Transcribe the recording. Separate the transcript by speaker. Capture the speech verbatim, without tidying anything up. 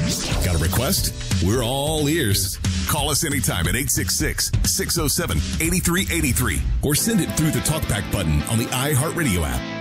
Speaker 1: Got a request? We're all ears. Call us anytime at eight six six, six oh seven, eight three eight three or send it through the TalkBack button on the iHeartRadio app.